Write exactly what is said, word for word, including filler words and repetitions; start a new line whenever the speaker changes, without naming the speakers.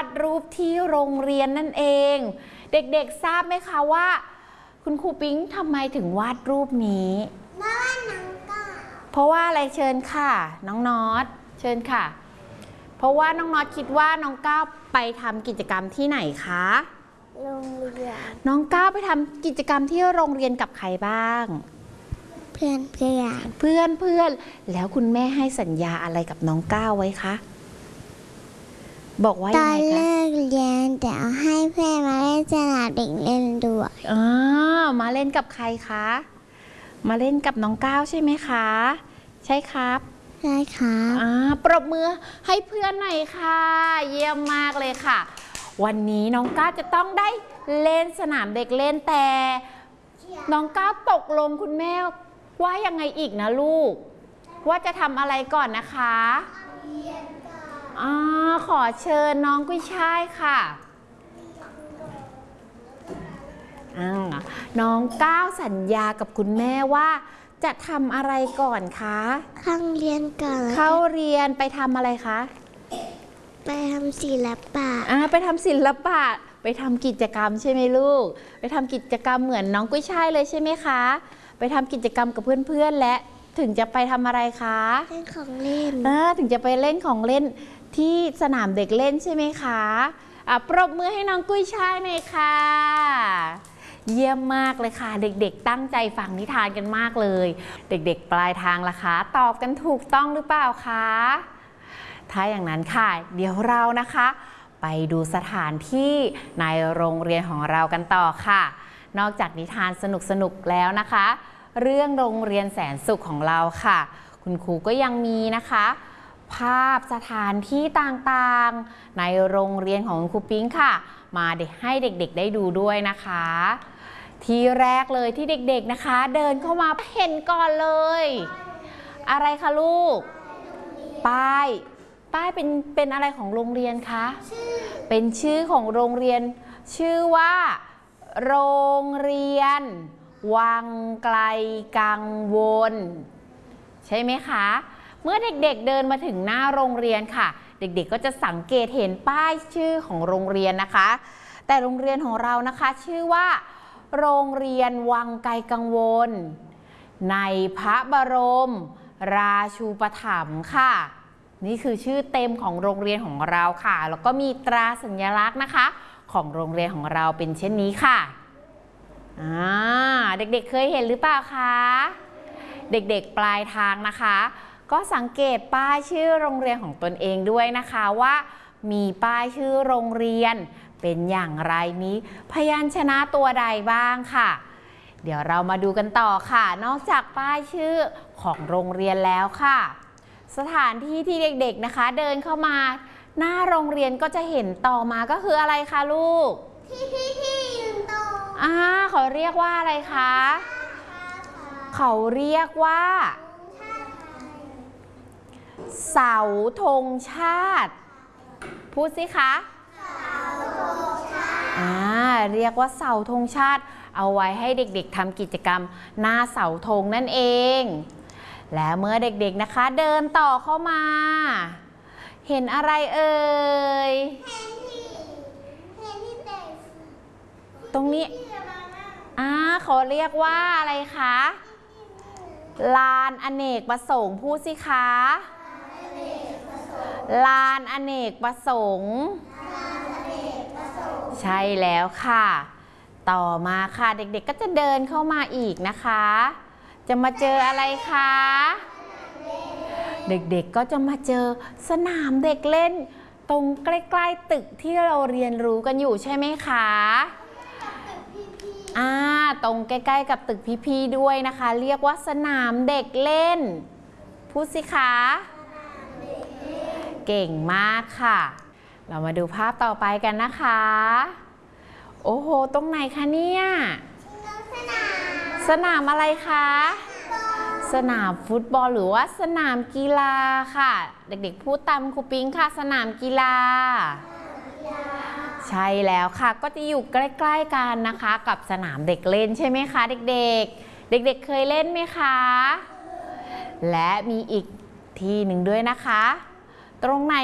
ดรูปที่โรงเรียนนั่นเอง เด็กๆทราบไหมคะว่าคุณครูปิ๊งทำไมถึงวาดรูปนี้เพราะว่าน้องก้าเพราะว่าอะไรเชิญค่ะน้องน็อตเชิญค่ะเพราะว่าน้องน็อตคิดว่าน้องก้าวไปทำกิจกรรมที่ไหนคะโรงเรียนน้องก้าวไปทำกิจกรรมที่โรงเรียนกับใครบ้างเพื่อนเพื่อนเพื่อนเพื่อนแล้วคุณแม่ให้สัญญาอะไรกับน้องก้าวไว้คะบอกว่ายังไงคะตอนเลิกเรียนแต่เอาให้เพื่อนมาเล่นสนามเด็กเล่นด้วยอ๋อมาเล่นกับใครคะมาเล่นกับน้องก้าวใช่ไหมคะใช่ครับใช่ครับอ่าปรบมือให้เพื่อนหน่อยค่ะเยี่ยมมากเลยค่ะวันนี้น้องก้าวจะต้องได้เล่นสนามเด็กเล่นแต่น้องก้าวตกลงคุณแม่ว่ายังไงอีกนะลูกว่าจะทำอะไรก่อนนะคะอ่าขอเชิญน้องกุ้ยช่ายค่ะอ่าน้องก้าวสัญญากับคุณแม่ว่าจะทำอะไรก่อนคะเข้าเรียนก่อนเข้าเรียนไปทำอะไรคะไปทำศิลปะอ่าไปทำศิลปะไปทำกิจกรรมใช่ไหมลูกไปทำกิจกรรมเหมือนน้องกุ้ยช่ายเลยใช่ไหมคะไปทำกิจกรรมกับเพื่อนๆและถึงจะไปทำอะไรคะเล่นของเล่นอ่าถึงจะไปเล่นของเล่นที่สนามเด็กเล่นใช่ไหมคะอ่ะปรบมือให้น้องกุ้ยช่ายหน่อยค่ะเยี่ยมมากเลยค่ะเด็กๆตั้งใจฟังนิทานกันมากเลยเด็กๆปลายทางล่ะคะตอบกันถูกต้องหรือเปล่าคะถ้าอย่างนั้นค่ะเดี๋ยวเรานะคะไปดูสถานที่ในโรงเรียนของเรากันต่อค่ะนอกจากนิทานสนุกๆแล้วนะคะเรื่องโรงเรียนแสนสุขของเราค่ะคุณครูก็ยังมีนะคะภาพสถานที่ต่างๆในโรงเรียนของครูปิ๊งค่ะมาให้เด็กๆได้ดูด้วยนะคะที่แรกเลยที่เด็กๆนะคะเดินเข้ามาเห็นก่อนเลยอะไรคะลูกป้ายป้ายเป็นเป็นอะไรของโรงเรียนคะเป็นชื่อของโรงเรียนชื่อว่าโรงเรียนวังไกลกังวลใช่ไหมคะเมื่อเด็กๆเดินมาถึงหน้าโรงเรียนค่ะเด็กๆก็จะสังเกตเห็นป้ายชื่อของโรงเรียนนะคะแต่โรงเรียนของเรานะคะชื่อว่าโรงเรียนวังไกลกังวลในพระบรมราชูปถัมภ์ค่ะนี่คือชื่อเต็มของโรงเรียนของเราค่ะแล้วก็มีตราสัญลักษณ์นะคะของโรงเรียนของเราเป็นเช่นนี้ค่ะอ่าเด็กๆเคยเห็นหรือเปล่าคะเด็กๆปลายทางนะคะก็สังเกตป้ายชื่อโรงเรียนของตนเองด้วยนะคะว่ามีป้ายชื่อโรงเรียนเป็นอย่างไรมีพยัญชนะตัวใดบ้างค่ะเดี๋ยวเรามาดูกันต่อค่ะนอกจากป้ายชื่อของโรงเรียนแล้วค่ะสถานที่ที่เด็กๆนะคะเดินเข้ามาหน้าโรงเรียนก็จะเห็นต่อมาก็คืออะไรคะลูกที่พี่พี่ยืนตรงอ่าเขาเรียกว่าอะไรคะเขาเรียกว่าเสาธงชาติพูดสิคะเสาธงชาติอ่าเรียกว่าเสาธงชาติเอาไว้ให้เด็กๆทำกิจกรรมหน้าเสาธงนั่นเองและเมื่อเด็กๆนะคะเดินต่อเข้ามาเห็นอะไรเอ่ยเห็นที่เห็นที่เด็กตรงนี้อ่าเขาเรียกว่าอะไรคะลานอเนกประสงค์พูดสิคะลานอเนกประสงค์ใช่แล้วค่ะต่อมาค่ะเด็กๆก็จะเดินเข้ามาอีกนะคะจะมาเจออะไรคะเด็กๆก็จะมาเจอสนามเด็กเล่นตรงใกล้ๆตึกที่เราเรียนรู้กันอยู่ใช่ไหมคะอ่าตรงใกล้ๆกับตึกพี่ๆด้วยนะคะเรียกว่าสนามเด็กเล่นพูดสิคะเก่งมากค่ะเรามาดูภาพต่อไปกันนะคะโอ้โหตรงไหนคะเนี่ยสนามอะไรคะสนามฟุตบอลหรือว่าสนามกีฬาค่ะเด็กๆพูดตามครูปิ๊งค่ะสนามกีฬาใช่แล้วค่ะก็จะอยู่ใกล้ๆกันนะคะกับสนามเด็กเล่นใช่ไหมคะเด็กๆเด็กๆเคยเล่นไหมคะและมีอีกที่หนึ่งด้วยนะคะตรงไหน